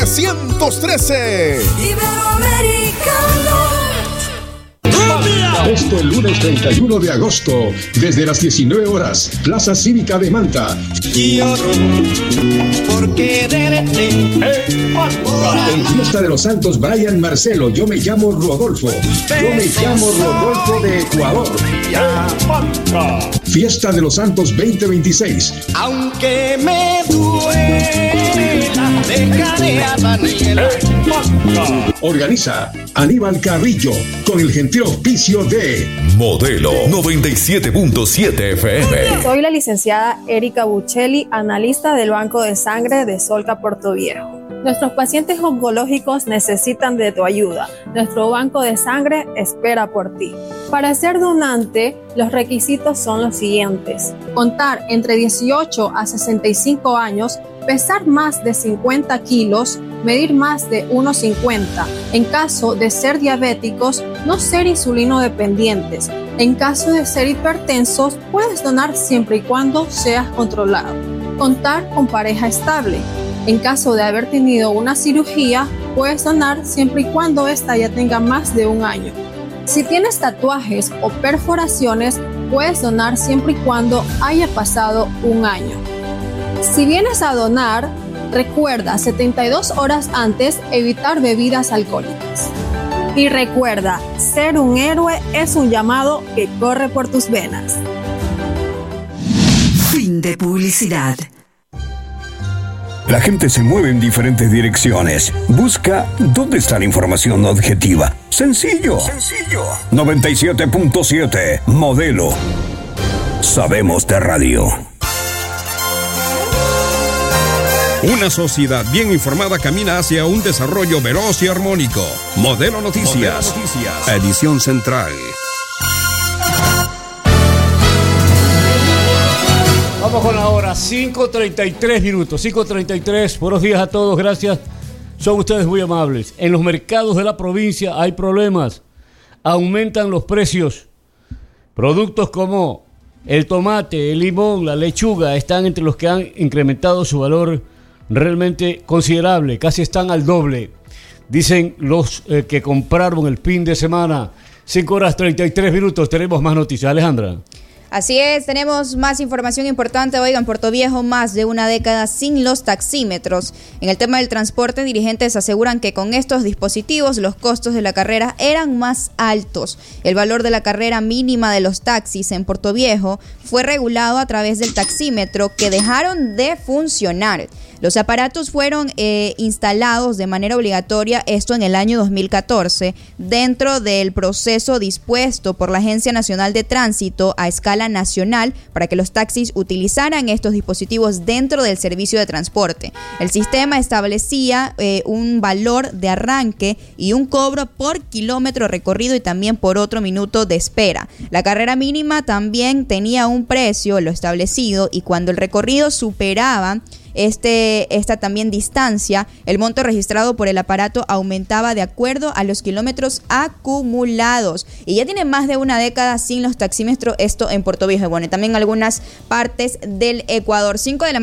913. Iberoamericano. Este lunes 31 de agosto, desde las 19 horas, Plaza Cívica de Manta. En Fiesta de los Santos, Brian Marcelo. Yo me llamo Rodolfo. Yo me llamo Rodolfo de Ecuador. Fiesta de los Santos 2026. Aunque me duela, dejaré a Daniela. Organiza Aníbal Carrillo con el gentil auspicio de Modelo 97.7 FM. Soy la licenciada Erika Buccelli, analista del Banco de Sangre de Solca Portoviejo. Nuestros pacientes oncológicos necesitan de tu ayuda. Nuestro banco de sangre espera por ti. Para ser donante, los requisitos son los siguientes: contar entre 18 a 65 años, pesar más de 50 kilos, medir más de 1,50. En caso de ser diabéticos, no ser insulino dependientes. En caso de ser hipertensos, puedes donar siempre y cuando seas controlado. Contar con pareja estable. En caso de haber tenido una cirugía, puedes donar siempre y cuando ésta ya tenga más de 1 año. Si tienes tatuajes o perforaciones, puedes donar siempre y cuando haya pasado 1 año. Si vienes a donar, recuerda 72 horas antes evitar bebidas alcohólicas. Y recuerda, ser un héroe es un llamado que corre por tus venas. Fin de publicidad. La gente se mueve en diferentes direcciones. Busca dónde está la información objetiva. Sencillo. 97.7 Modelo. Sabemos de radio. Una sociedad bien informada camina hacia un desarrollo veloz y armónico. Modelo Noticias. Edición central. Vamos con la hora, 5:33 minutos. 5:33. Buenos días a todos, gracias. Son ustedes muy amables. En los mercados de la provincia hay problemas. Aumentan los precios. Productos como el tomate, el limón, la lechuga están entre los que han incrementado su valor realmente considerable. Casi están al doble. Dicen los que compraron el fin de semana. 5:33 minutos. Tenemos más noticias. Alejandra. Así es, tenemos más información importante. Oigan, Portoviejo, más de una década sin los taxímetros. En el tema del transporte, dirigentes aseguran que con estos dispositivos los costos de la carrera eran más altos. El valor de la carrera mínima de los taxis en Portoviejo fue regulado a través del taxímetro, que dejaron de funcionar. Los aparatos fueron instalados de manera obligatoria, esto en el año 2014, dentro del proceso dispuesto por la Agencia Nacional de Tránsito a escala nacional para que los taxis utilizaran estos dispositivos dentro del servicio de transporte. El sistema establecía un valor de arranque y un cobro por kilómetro recorrido y también por otro minuto de espera. La carrera mínima también tenía un precio, lo establecido, y cuando el recorrido superaba esta también distancia, el monto registrado por el aparato aumentaba de acuerdo a los kilómetros acumulados. Y ya tiene más de una década sin los taxímetros, esto en Portoviejo. Bueno, y también algunas partes del Ecuador.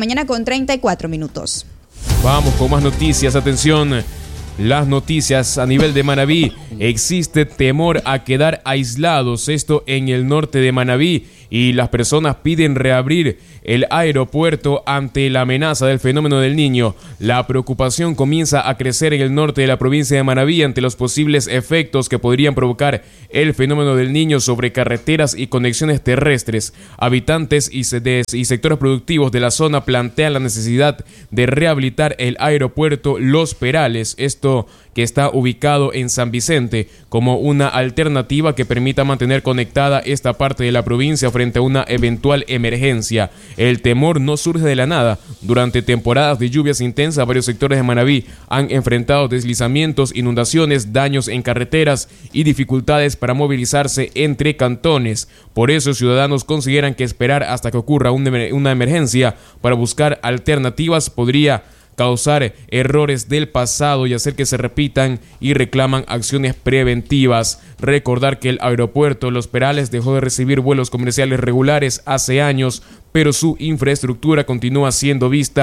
5:34 minutos. Vamos con más noticias, atención. Las noticias a nivel de Manabí. Existe temor a quedar aislados, esto en el norte de Manabí, y las personas piden reabrir el aeropuerto ante la amenaza del fenómeno del Niño. La preocupación comienza a crecer en el norte de la provincia de Manabí ante los posibles efectos que podrían provocar el fenómeno del Niño sobre carreteras y conexiones terrestres. Habitantes y sectores productivos de la zona plantean la necesidad de rehabilitar el aeropuerto Los Perales, esto que está ubicado en San Vicente, como una alternativa que permita mantener conectada esta parte de la provincia frente a una eventual emergencia. El temor no surge de la nada. Durante temporadas de lluvias intensas, varios sectores de Manabí han enfrentado deslizamientos, inundaciones, daños en carreteras y dificultades para movilizarse entre cantones. Por eso, ciudadanos consideran que esperar hasta que ocurra una emergencia para buscar alternativas podría causar errores del pasado y hacer que se repitan, y reclaman acciones preventivas. Recordar que el aeropuerto Los Perales dejó de recibir vuelos comerciales regulares hace años, pero su infraestructura continúa siendo vista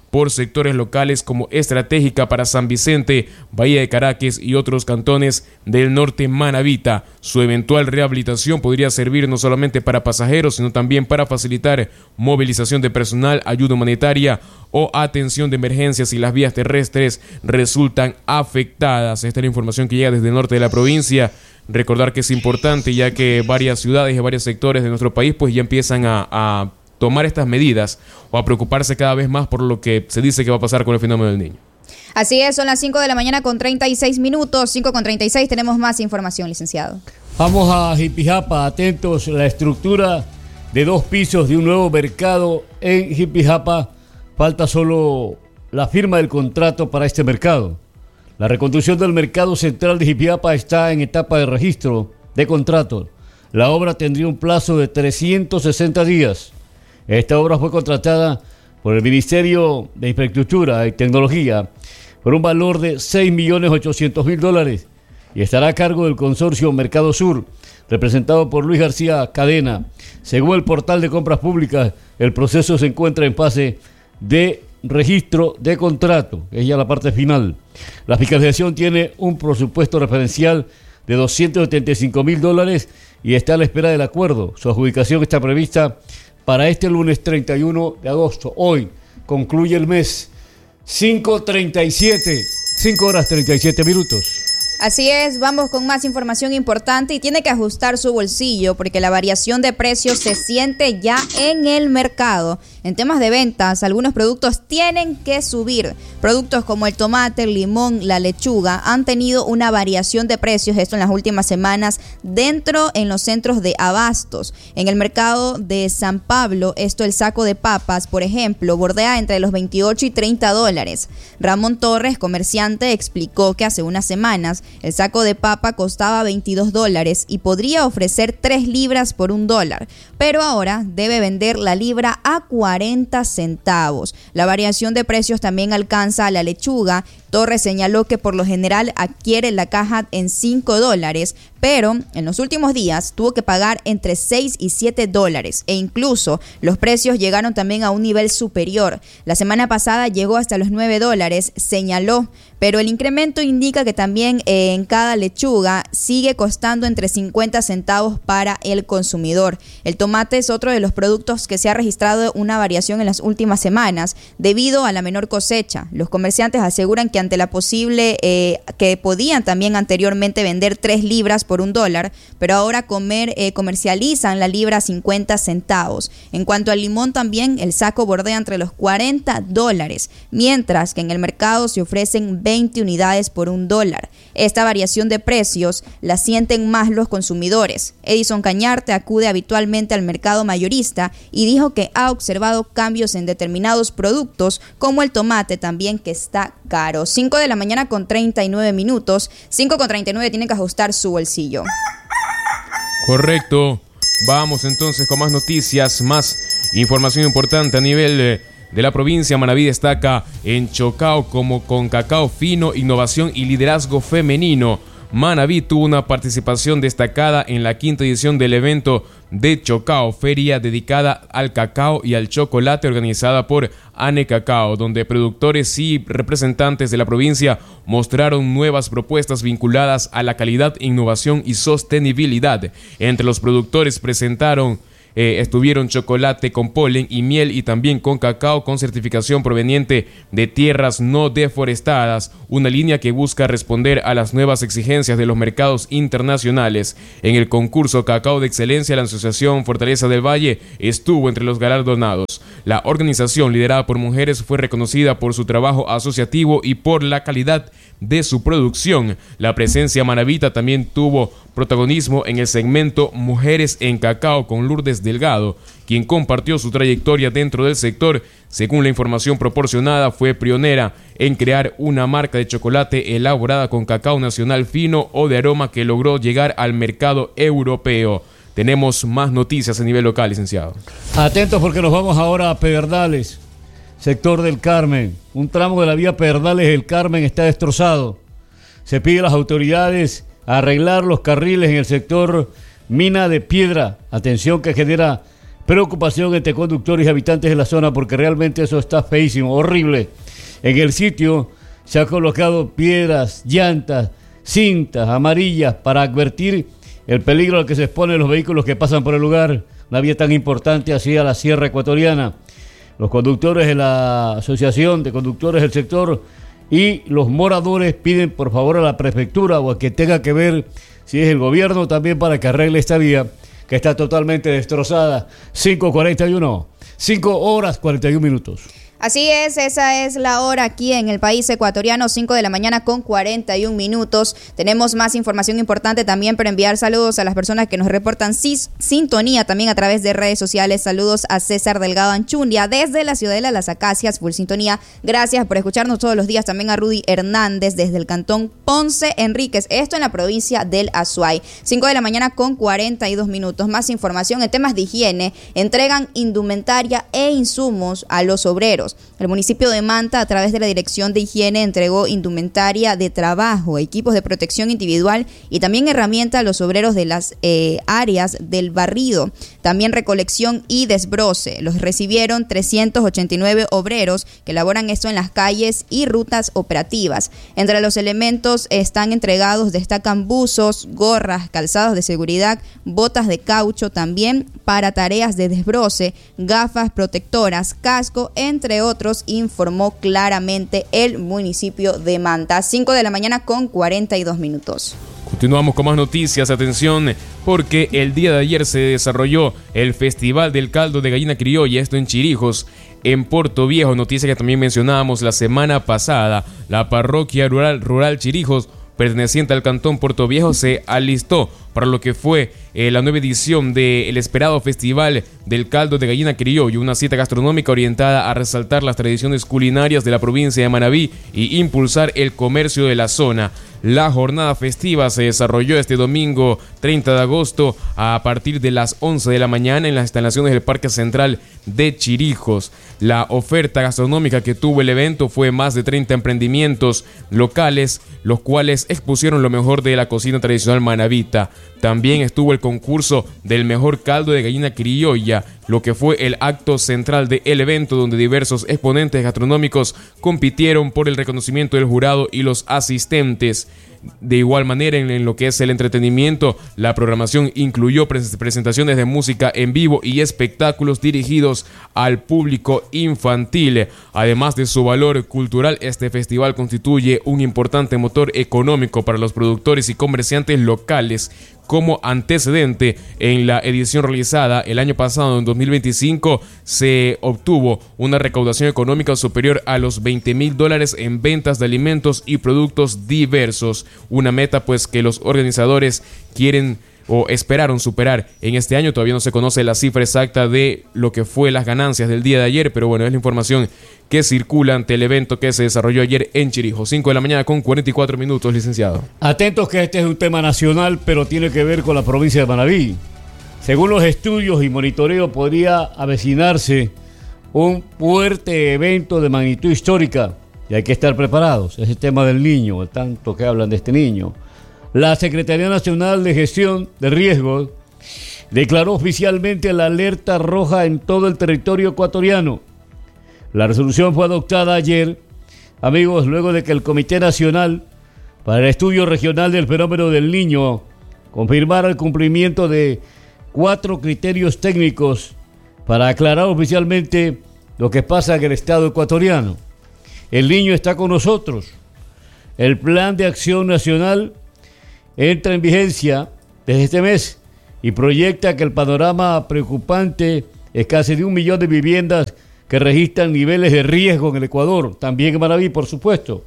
por sectores locales como estratégica para San Vicente, Bahía de Caracas y otros cantones del norte manabita. Su eventual rehabilitación podría servir no solamente para pasajeros, sino también para facilitar movilización de personal, ayuda humanitaria o atención de emergencias si las vías terrestres resultan afectadas. Esta es la información que llega desde el norte de la provincia. Recordar que es importante, ya que varias ciudades y varios sectores de nuestro país pues ya empiezan a tomar estas medidas o a preocuparse cada vez más por lo que se dice que va a pasar con el fenómeno del Niño. Así es, son las 5 de la mañana con 36 minutos, 5:36, tenemos más información, licenciado. Vamos a Jipijapa, atentos, la estructura de 2 pisos de un nuevo mercado en Jipijapa, falta solo la firma del contrato para este mercado. La reconstrucción del mercado central de Jipijapa está en etapa de registro de contrato. La obra tendría un plazo de 360 días. Esta obra fue contratada por el Ministerio de Infraestructura y Tecnología por un valor de $6.800.000 y estará a cargo del consorcio Mercado Sur, representado por Luis García Cadena. Según el portal de compras públicas, el proceso se encuentra en fase de registro de contrato, que es ya la parte final. La fiscalización tiene un presupuesto referencial de $275.000 y está a la espera del acuerdo. Su adjudicación está prevista para este lunes 31 de agosto. Hoy concluye el mes. 5:37, 5 horas 37 minutos. Así es, vamos con más información importante y tiene que ajustar su bolsillo porque la variación de precios se siente ya en el mercado. En temas de ventas, algunos productos tienen que subir. Productos como el tomate, el limón, la lechuga han tenido una variación de precios, esto en las últimas semanas, dentro en los centros de abastos. En el mercado de San Pablo, el saco de papas, por ejemplo, bordea entre los $28 y $30. Ramón Torres, comerciante, explicó que hace unas semanas el saco de papa costaba $22 y podría ofrecer 3 libras por $1, pero ahora debe vender la libra a 40 centavos. La variación de precios también alcanza a la lechuga. Torres señaló que por lo general adquiere la caja en $5, pero en los últimos días tuvo que pagar entre $6 y $7 e incluso los precios llegaron también a un nivel superior. La semana pasada llegó hasta los $9, señaló, pero el incremento indica que también en cada lechuga sigue costando entre 50 centavos para el consumidor. El tomate es otro de los productos que se ha registrado una variación en las últimas semanas debido a la menor cosecha. Los comerciantes aseguran que ante la posible que podían también anteriormente vender 3 libras por $1, pero ahora comercializan la libra a 50 centavos. En cuanto al limón también, el saco bordea entre los $40, mientras que en el mercado se ofrecen 20 unidades por $1. Esta variación de precios la sienten más los consumidores. Edison Cañarte acude habitualmente al mercado mayorista y dijo que ha observado cambios en determinados productos como el tomate también, que está caro. 5 de la mañana con 39 minutos, 5:39, tiene que ajustar su bolsillo. Correcto. Vamos entonces con más noticias, más información importante a nivel de la provincia. Manabí destaca en Chocao como con cacao fino, innovación y liderazgo femenino. Manabí tuvo una participación destacada en la 5ª edición del evento de Chocao, feria dedicada al cacao y al chocolate organizada por ANE Cacao, donde productores y representantes de la provincia mostraron nuevas propuestas vinculadas a la calidad, innovación y sostenibilidad. Entre los productores estuvieron chocolate con polen y miel y también con cacao con certificación proveniente de tierras no deforestadas, una línea que busca responder a las nuevas exigencias de los mercados internacionales. En el concurso Cacao de Excelencia, la Asociación Fortaleza del Valle estuvo entre los galardonados. La organización, liderada por mujeres, fue reconocida por su trabajo asociativo y por la calidad de su producción. La presencia manabita también tuvo protagonismo en el segmento Mujeres en Cacao con Lourdes Delgado, quien compartió su trayectoria dentro del sector. Según la información proporcionada, fue pionera en crear una marca de chocolate elaborada con cacao nacional fino o de aroma que logró llegar al mercado europeo. Tenemos más noticias a nivel local, licenciado. Atentos porque nos vamos ahora a Pedernales, sector del Carmen. Un tramo de la vía Pedernales-El Carmen está destrozado. Se pide a las autoridades arreglar los carriles en el sector Mina de Piedra. Atención, que genera preocupación entre conductores y habitantes de la zona porque realmente eso está feísimo, horrible. En el sitio se han colocado piedras, llantas, cintas amarillas para advertir el peligro al que se exponen los vehículos que pasan por el lugar, una vía tan importante hacia la Sierra Ecuatoriana. Los conductores de la Asociación de Conductores del Sector y los moradores piden por favor a la prefectura o a que tenga que ver si es el gobierno también para que arregle esta vía que está totalmente destrozada. 5:41, 5 horas 41 minutos. Así es, esa es la hora aquí en el país ecuatoriano, 5 de la mañana con 41 minutos. Tenemos más información importante también para enviar saludos a las personas que nos reportan sintonía también a través de redes sociales. Saludos a César Delgado Anchundia desde la Ciudadela Las Acacias, full sintonía. Gracias por escucharnos todos los días. También a Rudy Hernández desde el cantón Ponce Enríquez, esto en la provincia del Azuay. 5 de la mañana con 42 minutos. Más información en temas de higiene. Entregan indumentaria e insumos a los obreros. El municipio de Manta, a través de la Dirección de Higiene, entregó indumentaria de trabajo, equipos de protección individual y también herramientas a los obreros de las áreas del barrido. También recolección y desbroce. Los recibieron 389 obreros que elaboran esto en las calles y rutas operativas. Entre los elementos están entregados, destacan buzos, gorras, calzados de seguridad, botas de caucho también para tareas de desbroce, gafas protectoras, casco, entre otros, informó claramente el municipio de Manta. 5 de la mañana con 42 minutos. Continuamos con más noticias, atención, porque el día de ayer se desarrolló el Festival del Caldo de Gallina Criolla, esto en Chirijos, en Puerto Viejo, noticia que también mencionábamos la semana pasada. La parroquia rural Chirijos, perteneciente al cantón Puerto Viejo, se alistó para lo que fue la nueva edición del esperado Festival del Caldo de Gallina Criollo, una cita gastronómica orientada a resaltar las tradiciones culinarias de la provincia de Manabí y impulsar el comercio de la zona. La jornada festiva se desarrolló este domingo 30 de agosto a partir de las 11 de la mañana en las instalaciones del Parque Central de Chirijos. La oferta gastronómica que tuvo el evento fue más de 30 emprendimientos locales, los cuales expusieron lo mejor de la cocina tradicional manabita. También estuvo el concurso del mejor caldo de gallina criolla, lo que fue el acto central del evento, donde diversos exponentes gastronómicos compitieron por el reconocimiento del jurado y los asistentes. De igual manera, en lo que es el entretenimiento, la programación incluyó presentaciones de música en vivo y espectáculos dirigidos al público infantil. Además de su valor cultural, este festival constituye un importante motor económico para los productores y comerciantes locales. Como antecedente, en la edición realizada el año pasado, en 2025, se obtuvo una recaudación económica superior a los $20,000 en ventas de alimentos y productos diversos. Una meta pues que los organizadores quieren o esperaron superar en este año. Todavía no se conoce la cifra exacta de lo que fue las ganancias del día de ayer, pero bueno, es la información que circula ante el evento que se desarrolló ayer en Chirijos. 5 de la mañana con 44 minutos, licenciado. Atentos que este es un tema nacional, pero tiene que ver con la provincia de Manabí. Según los estudios y monitoreo, podría avecinarse un fuerte evento de magnitud histórica y hay que estar preparados. Es el tema del niño, el tanto que hablan de este niño. La Secretaría Nacional de Gestión de Riesgos declaró oficialmente la alerta roja en todo el territorio ecuatoriano. La resolución fue adoptada ayer, amigos, luego de que el Comité Nacional para el Estudio Regional del Fenómeno del Niño confirmara el cumplimiento de 4 criterios técnicos para aclarar oficialmente lo que pasa en el estado ecuatoriano. El niño está con nosotros. El Plan de Acción Nacional entra en vigencia desde este mes y proyecta que el panorama preocupante es casi de 1 millón de viviendas que registran niveles de riesgo en el Ecuador, también en Manabí, por supuesto.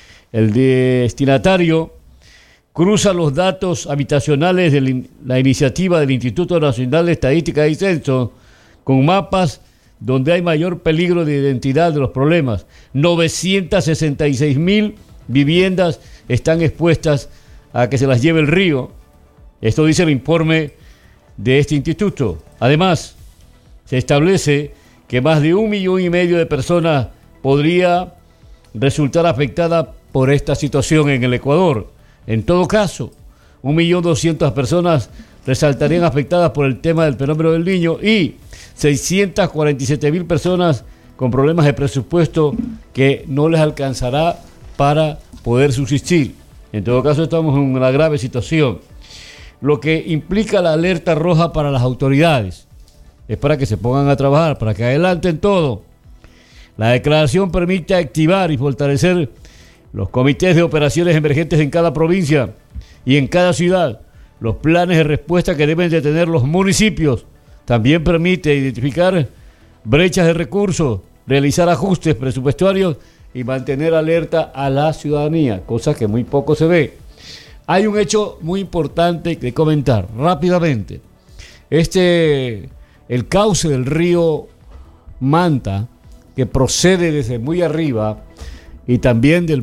El destinatario cruza los datos habitacionales de la iniciativa del Instituto Nacional de Estadística y Censo con mapas donde hay mayor peligro de identidad de los problemas. 966,000 viviendas están expuestas a que se las lleve el río. Esto dice el informe de este instituto. Además, se establece que más de 1,5 millones de personas podría resultar afectada por esta situación en el Ecuador. En todo caso, 1,200,000 personas resaltarían afectadas por el tema del fenómeno del Niño y 647.000 personas con problemas de presupuesto que no les alcanzará para poder subsistir. En todo caso, estamos en una grave situación, lo que implica la alerta roja para las autoridades. Es para que se pongan a trabajar, para que adelanten todo. La declaración permite activar y fortalecer los comités de operaciones emergentes en cada provincia y en cada ciudad, los planes de respuesta que deben de tener los municipios. También permite identificar brechas de recursos, realizar ajustes presupuestarios y mantener alerta a la ciudadanía, cosa que muy poco se ve. Hay un hecho muy importante que comentar rápidamente. El cauce del río Manta, que procede desde muy arriba, y también del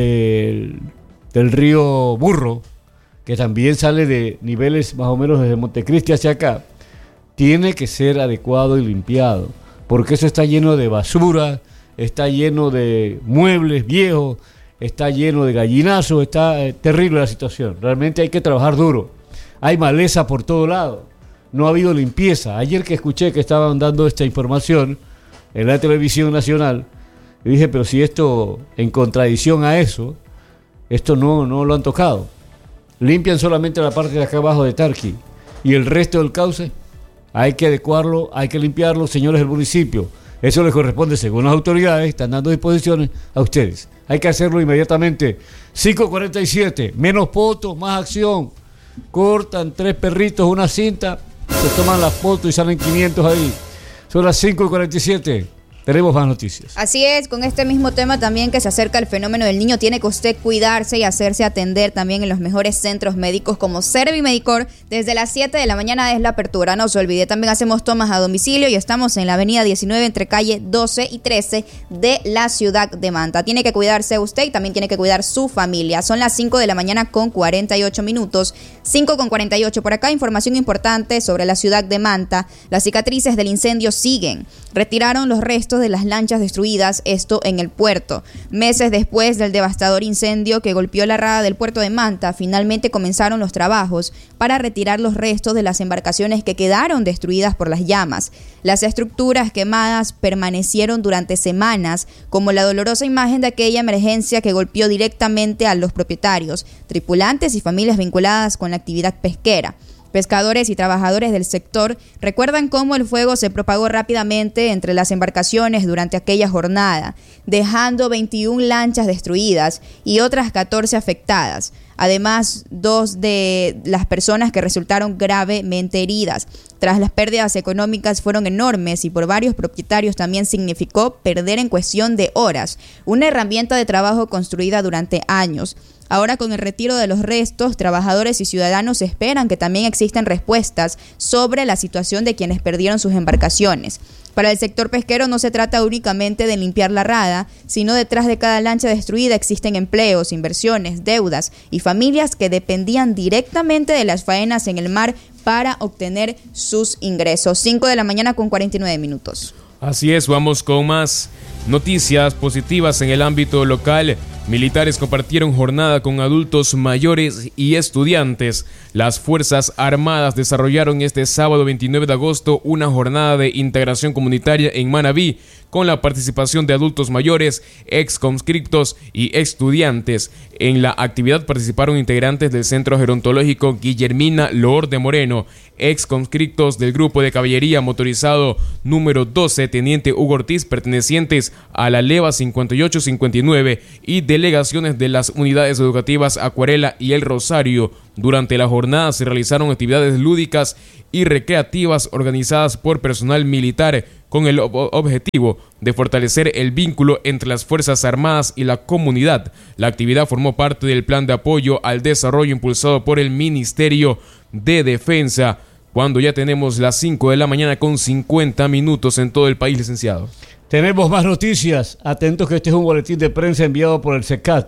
río Burro, que también sale de niveles más o menos desde Montecristi hacia acá, tiene que ser adecuado y limpiado, porque eso está lleno de basura, está lleno de muebles viejos, está lleno de gallinazos, está terrible la situación. Realmente hay que trabajar duro. Hay maleza por todo lado, no ha habido limpieza. Ayer que escuché que estaban dando esta información en la televisión nacional, y dije, pero si esto, en contradicción a eso, esto no lo han tocado. Limpian solamente la parte de acá abajo de Tarqui, y el resto del cauce hay que adecuarlo, hay que limpiarlo, señores del municipio. Eso les corresponde, según las autoridades, están dando disposiciones a ustedes. Hay que hacerlo inmediatamente. 5:47, menos fotos, más acción. Cortan 3 perritos, una cinta, se toman las fotos y salen 500 ahí. Son las 5:47. Tenemos más noticias. Así es, con este mismo tema también que se acerca el fenómeno del Niño, tiene que usted cuidarse y hacerse atender también en los mejores centros médicos como Servimedicor. Desde las 7 de la mañana es la apertura, no se olvide. También hacemos tomas a domicilio y estamos en la avenida 19 entre calle 12 y 13 de la ciudad de Manta. Tiene que cuidarse usted y también tiene que cuidar su familia. Son las 5 de la mañana con 48 minutos. 5:48 por acá, información importante sobre la ciudad de Manta. Las cicatrices del incendio siguen. Retiraron los restos de las lanchas destruidas, esto en el puerto. Meses después del devastador incendio que golpeó la rada del puerto de Manta, finalmente comenzaron los trabajos para retirar los restos de las embarcaciones que quedaron destruidas por las llamas. Las estructuras quemadas permanecieron durante semanas, como la dolorosa imagen de aquella emergencia que golpeó directamente a los propietarios, tripulantes y familias vinculadas con la actividad pesquera. Pescadores y trabajadores del sector recuerdan cómo el fuego se propagó rápidamente entre las embarcaciones durante aquella jornada, dejando 21 lanchas destruidas y otras 14 afectadas. Además, 2 de las personas que resultaron gravemente heridas. Tras las pérdidas económicas fueron enormes y por varios propietarios también significó perder en cuestión de horas una herramienta de trabajo construida durante años. Ahora, con el retiro de los restos, trabajadores y ciudadanos esperan que también existan respuestas sobre la situación de quienes perdieron sus embarcaciones. Para el sector pesquero no se trata únicamente de limpiar la rada, sino detrás de cada lancha destruida existen empleos, inversiones, deudas y familias que dependían directamente de las faenas en el mar para obtener sus ingresos. 5 de la mañana con 49 minutos. Así es, vamos con más noticias positivas en el ámbito local. Militares compartieron jornada con adultos mayores y estudiantes. Las Fuerzas Armadas desarrollaron este sábado 29 de agosto una jornada de integración comunitaria en Manabí con la participación de adultos mayores, exconscriptos y estudiantes. En la actividad participaron integrantes del Centro Gerontológico Guillermina Loor de Moreno, exconscriptos del Grupo de Caballería Motorizado número 12, Teniente Hugo Ortiz, pertenecientes a la Leva 5859 y delegaciones de las unidades educativas Acuarela y El Rosario. Durante la jornada se realizaron actividades lúdicas y recreativas organizadas por personal militar con el objetivo de fortalecer el vínculo entre las Fuerzas Armadas y la comunidad. La actividad formó parte del plan de apoyo al desarrollo impulsado por el Ministerio de Defensa. Cuando ya tenemos las 5 de la mañana con 50 minutos en todo el país, licenciado. Tenemos más noticias. Atentos que este es un boletín de prensa enviado por el SECAT.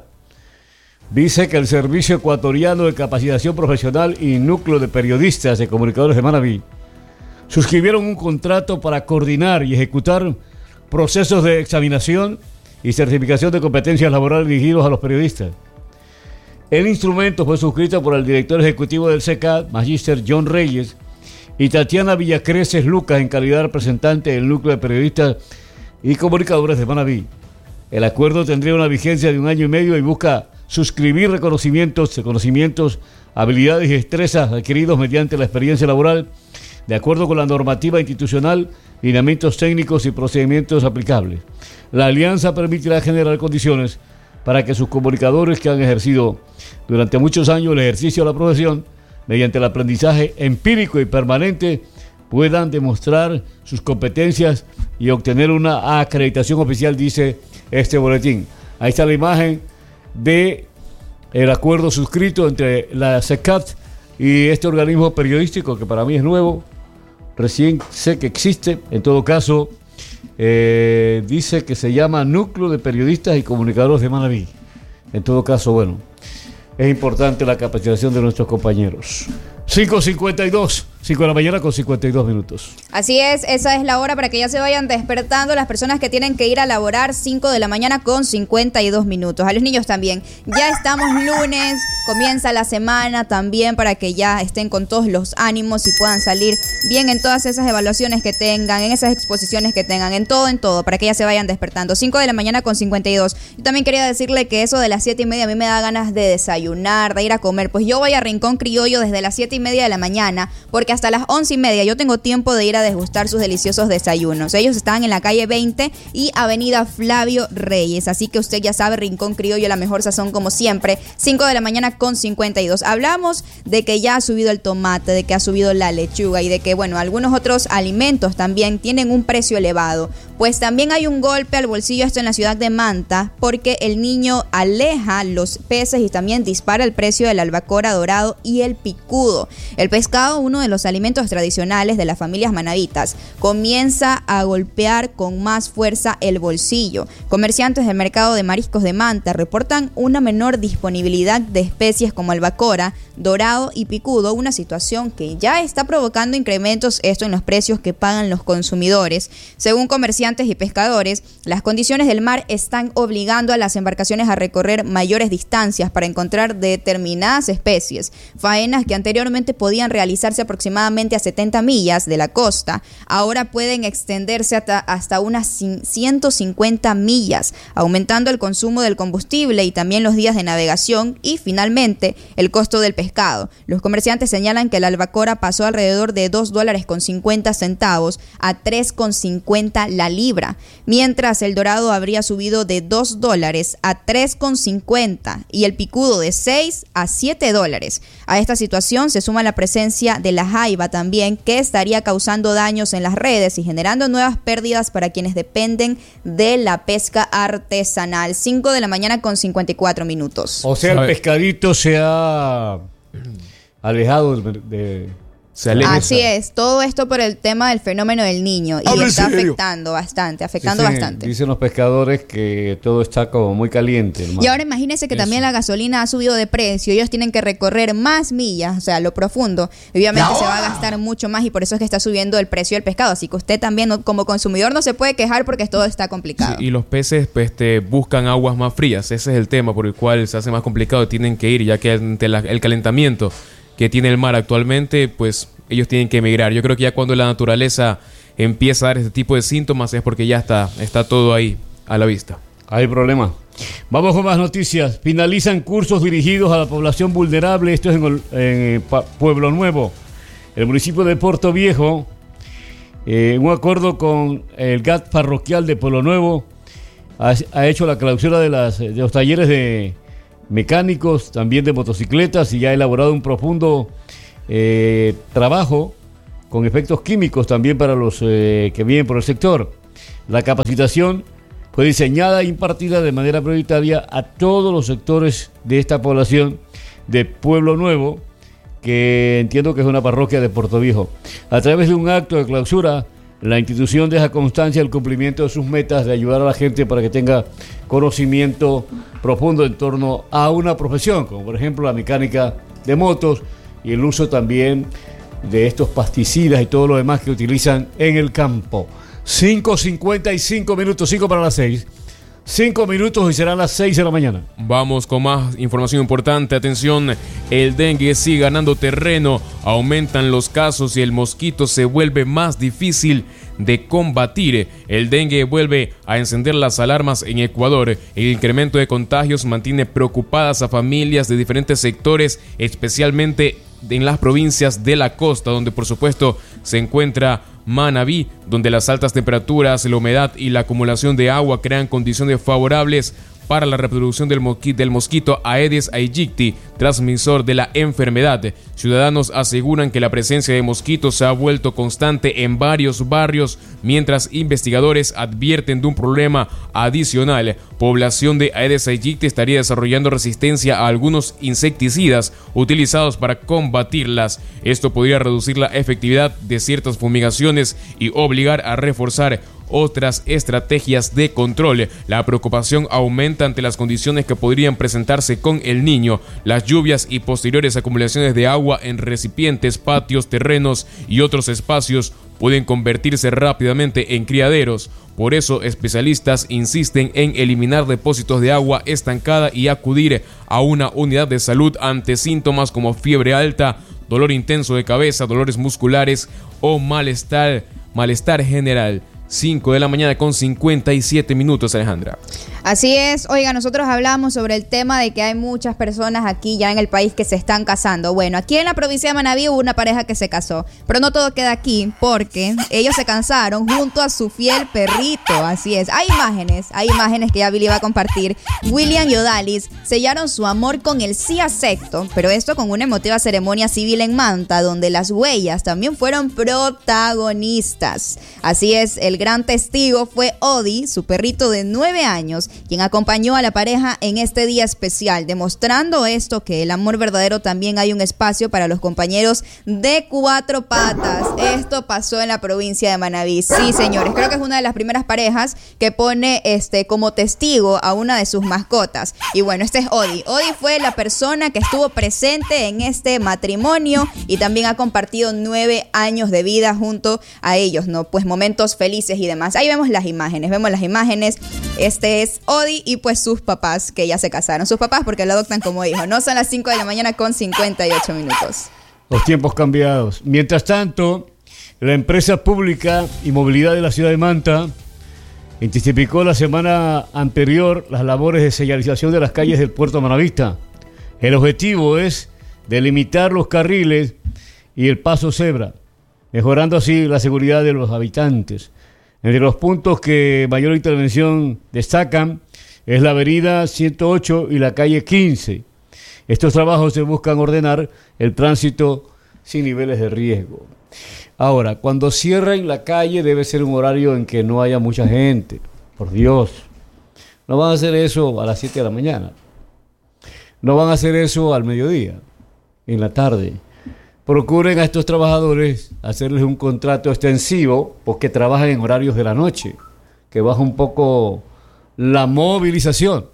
Dice que el Servicio Ecuatoriano de Capacitación Profesional y Núcleo de Periodistas y Comunicadores de Manabí suscribieron un contrato para coordinar y ejecutar procesos de examinación y certificación de competencias laborales dirigidos a los periodistas. El instrumento fue suscrito por el director ejecutivo del CECAD, Magister John Reyes, y Tatiana Villacreces Lucas, en calidad de representante del Núcleo de Periodistas y Comunicadores de Manabí. El acuerdo tendría una vigencia de 1 año y medio y busca suscribir reconocimientos, habilidades y destrezas adquiridos mediante la experiencia laboral, de acuerdo con la normativa institucional, lineamientos técnicos y procedimientos aplicables. La alianza permitirá generar condiciones para que sus comunicadores, que han ejercido durante muchos años el ejercicio de la profesión, mediante el aprendizaje empírico y permanente, puedan demostrar sus competencias y obtener una acreditación oficial, dice este boletín. Ahí está la imagen de el acuerdo suscrito entre la CECAT y este organismo periodístico, que para mí es nuevo, recién sé que existe. En todo caso, dice que se llama Núcleo de Periodistas y Comunicadores de Manabí. En todo caso, bueno, es importante la capacitación de nuestros compañeros. 5:52, 5 de la mañana con 52 minutos. Así es, esa es la hora para que ya se vayan despertando las personas que tienen que ir a laborar. 5 de la mañana con 52 minutos. A los niños también. Ya estamos lunes, comienza la semana también para que ya estén con todos los ánimos y puedan salir bien en todas esas evaluaciones que tengan, en esas exposiciones que tengan, en todo, para que ya se vayan despertando. 5 de la mañana con 52. Yo también quería decirle que eso de las 7:30 a mí me da ganas de desayunar, de ir a comer. Pues yo voy a Rincón Criollo desde las 7:30 de la mañana, porque hasta las 11:30 yo tengo tiempo de ir a degustar sus deliciosos desayunos. Ellos están en la calle 20 y avenida Flavio Reyes, así que usted ya sabe, Rincón Criollo, la mejor sazón como siempre. 5 de la mañana con 52. Hablamos de que ya ha subido el tomate, de que ha subido la lechuga y de que, bueno, algunos otros alimentos también tienen un precio elevado. Pues también hay un golpe al bolsillo esto en la ciudad de Manta, porque el niño aleja los peces y también dispara el precio del albacora dorado y el picudo. El pescado, uno de los alimentos tradicionales de las familias manavitas, comienza a golpear con más fuerza el bolsillo. Comerciantes del mercado de mariscos de Manta reportan una menor disponibilidad de especies como albacora, dorado y picudo, una situación que ya está provocando incrementos esto en los precios que pagan los consumidores. Según comerciantes y pescadores, las condiciones del mar están obligando a las embarcaciones a recorrer mayores distancias para encontrar determinadas especies. Faenas que anteriormente podían realizarse aproximadamente a 70 millas de la costa, ahora pueden extenderse hasta unas 150 millas, aumentando el consumo del combustible y también los días de navegación y finalmente el costo del pescado. Los comerciantes señalan que la albacora pasó alrededor de $2.50 a $3.50 la libra, mientras el dorado habría subido de $2 a $3.50 y el picudo de $6 a $7. A esta situación se suma la presencia de la jaiba también, que estaría causando daños en las redes y generando nuevas pérdidas para quienes dependen de la pesca artesanal. 5 de la mañana con 54 minutos. O sea, el pescadito se ha alejado de Así es, todo esto por el tema del fenómeno del niño y está afectando bastante. Dicen los pescadores que todo está como muy caliente. Y ahora imagínense que también la gasolina ha subido de precio, ellos tienen que recorrer más millas, o sea, lo profundo, obviamente se va a gastar mucho más y por eso es que está subiendo el precio del pescado, así que usted también como consumidor no se puede quejar porque todo está complicado. Sí, y los peces pues buscan aguas más frías, ese es el tema por el cual se hace más complicado, tienen que ir ya que ante el calentamiento que tiene el mar actualmente, pues ellos tienen que emigrar. Yo creo que ya cuando la naturaleza empieza a dar este tipo de síntomas es porque ya está todo ahí a la vista. Hay problema. Vamos con más noticias. Finalizan cursos dirigidos a la población vulnerable. Esto es en Pueblo Nuevo, el municipio de Puerto Viejo. Un acuerdo con el GAT parroquial de Pueblo Nuevo ha hecho la clausura de los talleres de mecánicos, también de motocicletas, y ya ha elaborado un profundo trabajo con efectos químicos también para los que vienen por el sector. La capacitación fue diseñada e impartida de manera prioritaria a todos los sectores de esta población de Pueblo Nuevo, que entiendo que es una parroquia de Puerto Viejo. A través de un acto de clausura, la institución deja constancia del cumplimiento de sus metas de ayudar a la gente para que tenga conocimiento profundo en torno a una profesión, como por ejemplo la mecánica de motos y el uso también de estos pesticidas y todo lo demás que utilizan en el campo. 5:55 minutos, 5 para las 6. 5 minutos y serán las 6 de la mañana. Vamos con más información importante. Atención, el dengue sigue ganando terreno, aumentan los casos y el mosquito se vuelve más difícil de combatir. El dengue vuelve a encender las alarmas en Ecuador. El incremento de contagios mantiene preocupadas a familias de diferentes sectores, especialmente en las provincias de la costa, donde por supuesto se encuentra Manabí, donde las altas temperaturas, la humedad y la acumulación de agua crean condiciones favorables para la reproducción del mosquito Aedes aegypti, transmisor de la enfermedad. Ciudadanos aseguran que la presencia de mosquitos se ha vuelto constante en varios barrios, mientras investigadores advierten de un problema adicional. Población de Aedes aegypti estaría desarrollando resistencia a algunos insecticidas utilizados para combatirlas. Esto podría reducir la efectividad de ciertas fumigaciones y obligar a reforzar otras estrategias de control. La preocupación aumenta ante las condiciones que podrían presentarse con el niño. Las lluvias y posteriores acumulaciones de agua en recipientes, patios, terrenos y otros espacios pueden convertirse rápidamente en criaderos. Por eso, especialistas insisten en eliminar depósitos de agua estancada y acudir a una unidad de salud ante síntomas como fiebre alta, dolor intenso de cabeza, dolores musculares o malestar general. 5 de la mañana con 57 minutos, Alejandra. Así es. Oiga, nosotros hablamos sobre el tema de que hay muchas personas aquí ya en el país que se están casando. Bueno, aquí en la provincia de Manabí hubo una pareja que se casó, pero no todo queda aquí, porque ellos se casaron junto a su fiel perrito. Así es. Hay imágenes que ya Billy va a compartir. William y Odalis sellaron su amor con el sí acepto, pero esto con una emotiva ceremonia civil en Manta, donde las huellas también fueron protagonistas. Así es, el gran testigo fue Odi, su perrito de 9 años, quien acompañó a la pareja en este día especial, demostrando esto, que el amor verdadero también hay un espacio para los compañeros de 4 patas. Esto pasó en la provincia de Manabí. Sí, señores, creo que es una de las primeras parejas que pone como testigo a una de sus mascotas. Y bueno, este es Odi. Odi fue la persona que estuvo presente en este matrimonio y también ha compartido 9 años de vida junto a ellos, ¿no? Pues momentos felices y demás. Ahí vemos las imágenes. Este es Odi y pues sus papás que ya se casaron. Sus papás porque lo adoptan como hijo. No son las 5 de la mañana con 58 minutos. Los tiempos cambiados. Mientras tanto, la empresa pública y movilidad de la ciudad de Manta intensificó la semana anterior las labores de señalización de las calles del puerto Manavista. El objetivo es delimitar los carriles y el paso cebra, mejorando así la seguridad de los habitantes. Entre los puntos que mayor intervención destacan es la avenida 108 y la calle 15. Estos trabajos se buscan ordenar el tránsito sin niveles de riesgo. Ahora, cuando cierren la calle debe ser un horario en que no haya mucha gente. Por Dios. No van a hacer eso a las 7 de la mañana. No van a hacer eso al mediodía, en la tarde. Procuren a estos trabajadores hacerles un contrato extensivo porque trabajan en horarios de la noche, que baja un poco la movilización.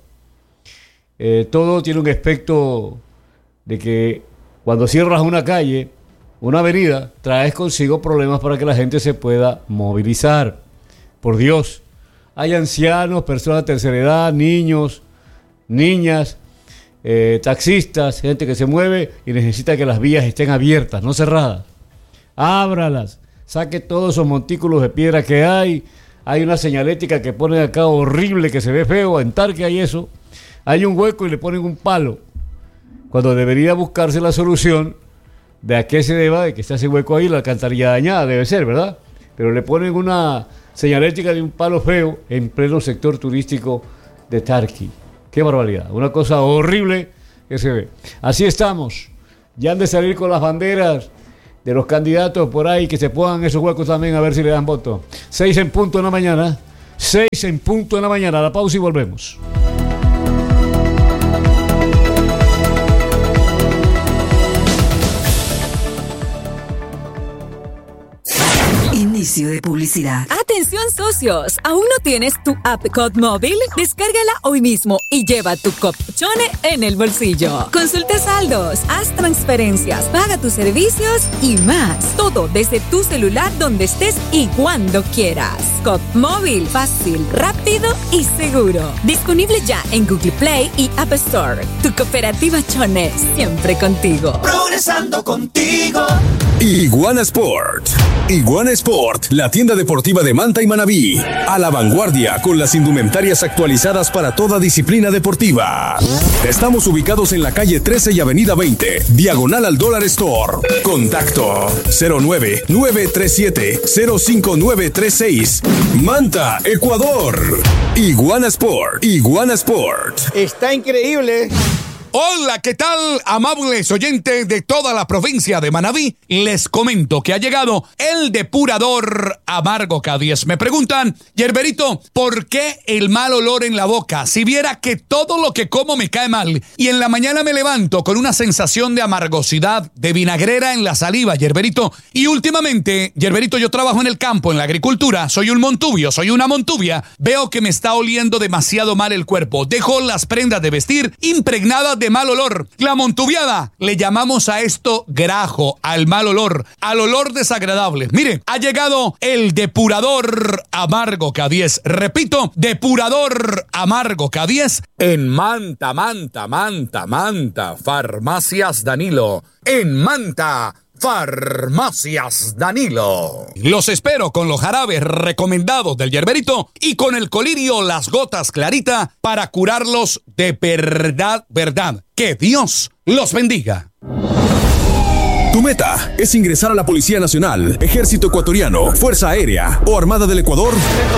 Todo tiene un aspecto de que cuando cierras una calle, una avenida, traes consigo problemas para que la gente se pueda movilizar. Por Dios, hay ancianos, personas de tercera edad, niños, niñas, taxistas, gente que se mueve y necesita que las vías estén abiertas, no cerradas. Ábralas, saque todos esos montículos de piedra que hay. Hay una señalética que ponen acá horrible que se ve feo, en Tarque hay eso. Hay un hueco y le ponen un palo, cuando debería buscarse la solución de a qué se deba de que está ese hueco ahí. La alcantarilla dañada debe ser, ¿verdad? Pero le ponen una señalética de un palo feo en pleno sector turístico de Tarqui. Qué barbaridad, una cosa horrible que se ve. Así estamos. Ya han de salir con las banderas de los candidatos por ahí, que se pongan esos huecos también a ver si le dan voto. 6 en punto en la mañana. 6 en punto en la mañana. La pausa y volvemos. Inicio de publicidad. Atención socios, ¿aún no tienes tu app COP móvil? Descárgala hoy mismo y lleva tu COP Chone en el bolsillo. Consulta saldos, haz transferencias, paga tus servicios y más. Todo desde tu celular donde estés y cuando quieras. COP móvil, fácil, rápido y seguro. Disponible ya en Google Play y App Store. Tu cooperativa Chone, siempre contigo. Progresando contigo. Iguana Sport. Iguana Sport, la tienda deportiva de Manta y Manabí. A la vanguardia con las indumentarias actualizadas para toda disciplina deportiva. Estamos ubicados en la calle 13 y avenida 20, diagonal al Dollar Store. Contacto 09-937-05936. Manta, Ecuador. Iguana Sport. Iguana Sport. Está increíble. Hola, ¿qué tal, amables oyentes de toda la provincia de Manabí? Les comento que ha llegado el depurador Amargo K10. Me preguntan, Yerberito, ¿por qué el mal olor en la boca? Si viera que todo lo que como me cae mal y en la mañana me levanto con una sensación de amargosidad, de vinagrera en la saliva, Yerberito. Y últimamente, Yerberito, yo trabajo en el campo, en la agricultura, soy un montubio, soy una montubia. Veo que me está oliendo demasiado mal el cuerpo. Dejo las prendas de vestir impregnadas de mal olor. La montubiada, le llamamos a esto grajo, al mal olor, al olor desagradable. Mire, ha llegado el depurador Amargo K10. Repito, depurador Amargo K10 en Manta, Farmacias Danilo. En Manta, Farmacias Danilo. Los espero con los jarabes recomendados del Yerberito y con el colirio Las Gotas Clarita para curarlos de verdad. Que Dios los bendiga. Tu meta es ingresar a la Policía Nacional, Ejército Ecuatoriano, Fuerza Aérea o Armada del Ecuador.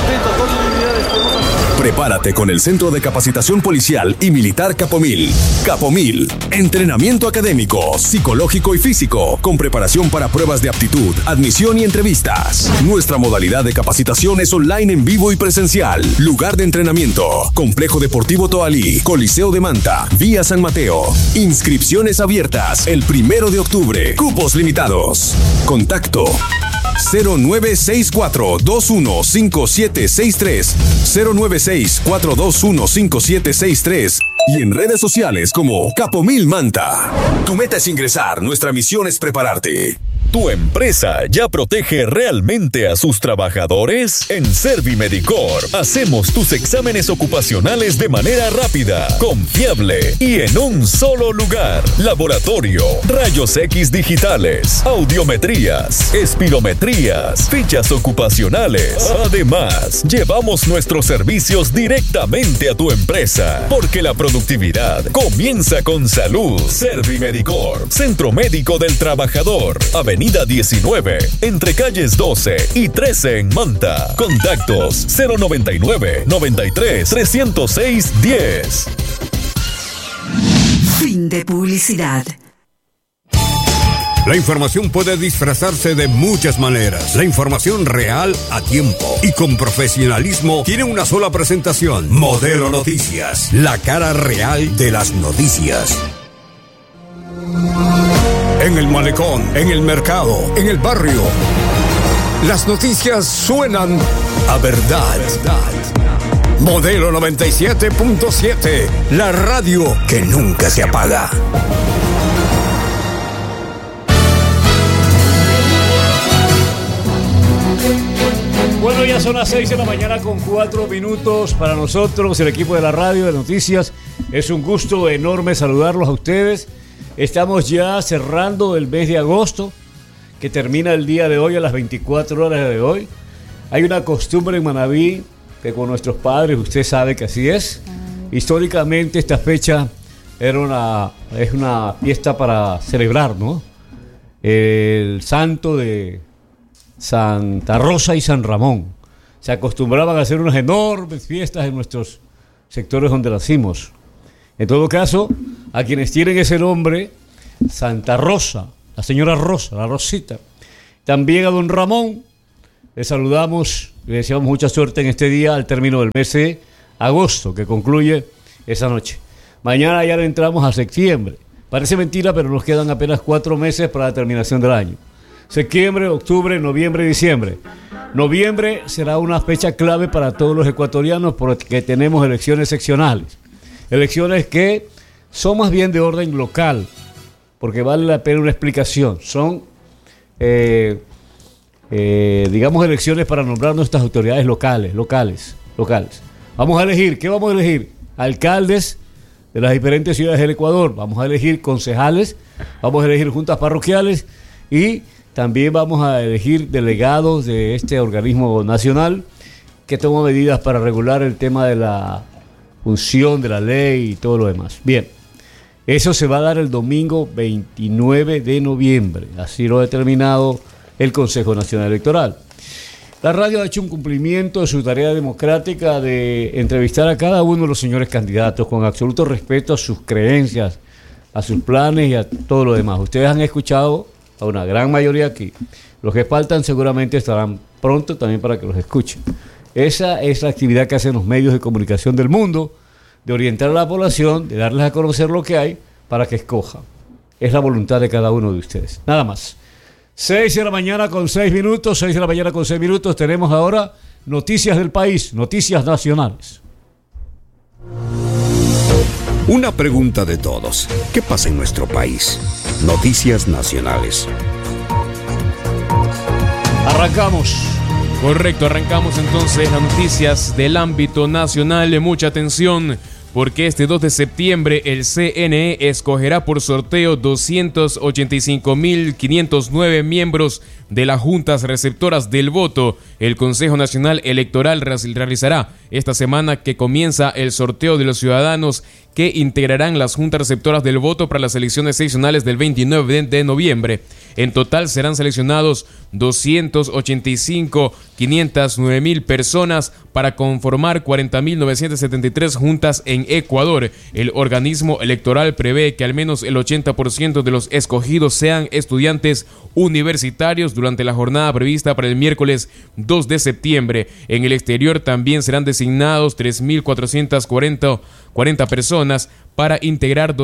Prepárate con el Centro de Capacitación Policial y Militar Capomil. Capomil, entrenamiento académico, psicológico y físico, con preparación para pruebas de aptitud, admisión y entrevistas. Nuestra modalidad de capacitación es online en vivo y presencial. Lugar de entrenamiento, Complejo Deportivo Toalí, Coliseo de Manta, Vía San Mateo. Inscripciones abiertas el 1 de octubre. Cupos limitados. Contacto 0964-215763, 0964-215763 y en redes sociales como Capomil Manta. Tu meta es ingresar, nuestra misión es prepararte. ¿Tu empresa ya protege realmente a sus trabajadores? En Servimedicor hacemos tus exámenes ocupacionales de manera rápida, confiable y en un solo lugar. Laboratorio, rayos X digitales, audiometrías, espirometrías, fichas ocupacionales. Además, llevamos nuestros servicios directamente a tu empresa, porque la productividad comienza con salud. Servimedicor, Centro Médico del Trabajador, Avenida 19, entre calles 12 y 13 en Manta. Contactos 099-93-306-10. Fin de publicidad. La información puede disfrazarse de muchas maneras. La información real a tiempo y con profesionalismo tiene una sola presentación. Modelo Noticias, la cara real de las noticias. En el malecón, en el mercado, en el barrio, las noticias suenan a verdad. Modelo 97.7, la radio que nunca se apaga. Bueno, ya son las 6 de la mañana con 4 minutos. Para nosotros, el equipo de la radio de noticias, es un gusto enorme saludarlos a ustedes. Estamos ya cerrando el mes de agosto, que termina el día de hoy a las 24 horas de hoy. Hay una costumbre en Manabí que con nuestros padres, usted sabe que así es. Históricamente esta fecha es una fiesta para celebrar, ¿no? El santo de Santa Rosa y San Ramón. Se acostumbraban a hacer unas enormes fiestas en nuestros sectores donde nacimos. En todo caso, a quienes tienen ese nombre, Santa Rosa, la señora Rosa, la Rosita, también a don Ramón, le saludamos, le deseamos mucha suerte en este día al término del mes de agosto, que concluye esa noche. Mañana ya le entramos a septiembre. Parece mentira, pero nos quedan apenas 4 meses para la terminación del año. Septiembre, octubre, noviembre y diciembre. Noviembre será una fecha clave para todos los ecuatorianos porque tenemos elecciones seccionales. Elecciones que son más bien de orden local, porque vale la pena una explicación. Son, digamos, elecciones para nombrar nuestras autoridades locales. Vamos a elegir, ¿qué vamos a elegir? Alcaldes de las diferentes ciudades del Ecuador. Vamos a elegir concejales, vamos a elegir juntas parroquiales y también vamos a elegir delegados de este organismo nacional que toma medidas para regular el tema de la función de la ley y todo lo demás. Bien, eso se va a dar el domingo 29 de noviembre. Así lo ha determinado el Consejo Nacional Electoral. La radio ha hecho un cumplimiento de su tarea democrática de entrevistar a cada uno de los señores candidatos con absoluto respeto a sus creencias, a sus planes y a todo lo demás. Ustedes han escuchado a una gran mayoría aquí. Los que faltan seguramente estarán pronto también para que los escuchen. Esa es la actividad que hacen los medios de comunicación del mundo, de orientar a la población, de darles a conocer lo que hay para que escojan. Es la voluntad de cada uno de ustedes. Nada más. 6 de la mañana con 6 minutos, 6 de la mañana con 6 minutos. Tenemos ahora noticias del país, noticias nacionales. Una pregunta de todos. ¿Qué pasa en nuestro país? Noticias nacionales. Arrancamos. Correcto, arrancamos entonces las noticias del ámbito nacional. Mucha atención, porque este 2 de septiembre el CNE escogerá por sorteo 285.509 miembros de las juntas receptoras del voto. El Consejo Nacional Electoral realizará esta semana que comienza el sorteo de los ciudadanos que integrarán las juntas receptoras del voto para las elecciones seccionales del 29 de noviembre. En total serán seleccionados 285.509 personas para conformar 40.973 juntas en Ecuador. El organismo electoral prevé que al menos el 80% de los escogidos sean estudiantes universitarios durante la jornada prevista para el miércoles 2 de septiembre. En el exterior también serán designados 3.440 personas para integrar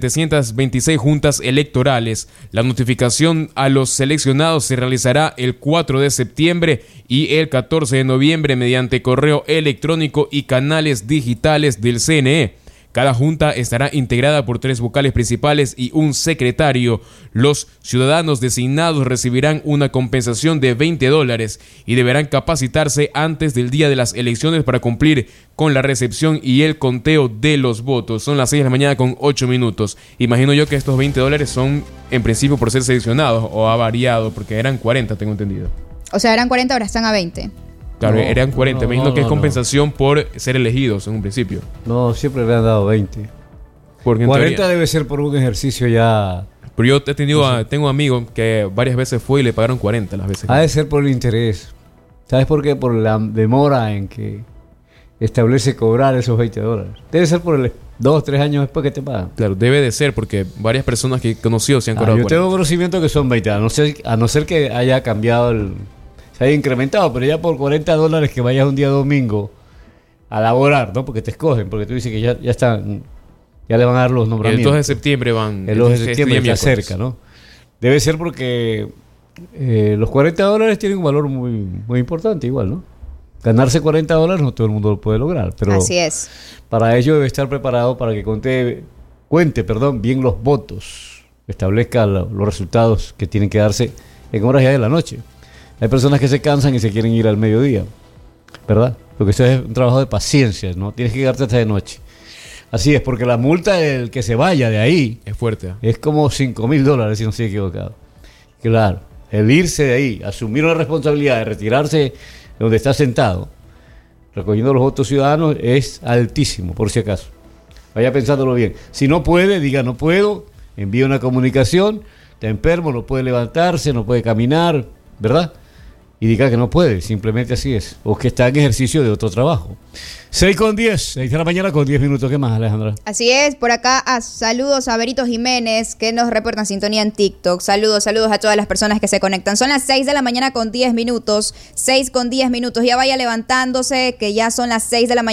726 juntas electorales. La notificación a los seleccionados se realizará el 4 de septiembre y el 14 de noviembre mediante correo electrónico y canales digitales del CNE. Cada junta estará integrada por 3 vocales principales y un secretario. Los ciudadanos designados recibirán una compensación de $20 y deberán capacitarse antes del día de las elecciones para cumplir con la recepción y el conteo de los votos. Son las 6 de la mañana con 8 minutos. Imagino yo que estos $20 son en principio por ser seleccionados, o ha variado, porque eran 40, tengo entendido. O sea, eran 40, ahora están a 20. Claro, eran 40. Me imagino que es compensación por ser elegidos en un principio. No, siempre le han dado 20. Porque 40 teoría debe ser por un ejercicio ya. Pero yo tengo amigos que varias veces fue y le pagaron 40 las veces. Ha de ser por el interés. ¿Sabes por qué? Por la demora en que establece cobrar esos $20. Debe ser por el 2 o 3 años después que te pagan. Claro, debe de ser, porque varias personas que he conocido se han cobrado. Yo tengo conocimiento que son 20, a no ser que haya cambiado se haya incrementado, pero ya por $40 que vayas un día domingo a laborar, ¿no? Porque te escogen, porque tú dices que ya están, ya le van a dar los nombramientos. El 2 de septiembre van. El 2 de septiembre ya cerca, ¿no? Debe ser porque los $40 tienen un valor muy, muy importante igual, ¿no? Ganarse $40 no todo el mundo lo puede lograr, pero así es. Para ello debe estar preparado para que cuente bien los votos, establezca los resultados que tienen que darse en horas ya de la noche. Hay personas que se cansan y se quieren ir al mediodía, ¿verdad? Porque eso es un trabajo de paciencia, ¿no? Tienes que quedarte hasta de noche. Así es, porque la multa del que se vaya de ahí es fuerte. Es como $5,000, si no estoy equivocado. Claro, el irse de ahí, asumir una responsabilidad de retirarse de donde está sentado, recogiendo los votos ciudadanos, es altísimo, por si acaso. Vaya pensándolo bien. Si no puede, diga no puedo, envíe una comunicación, está enfermo, no puede levantarse, no puede caminar, ¿verdad? Y diga que no puede, simplemente así es. O que está en ejercicio de otro trabajo. 6:10, 6 de la mañana con 10 minutos. ¿Qué más, Alejandra? Así es, por acá saludos a Berito Jiménez, que nos reporta sintonía en TikTok. Saludos a todas las personas que se conectan. Son las 6 de la mañana con 10 minutos. 6 con 10 minutos. Ya vaya levantándose, que ya son las 6 de la mañana.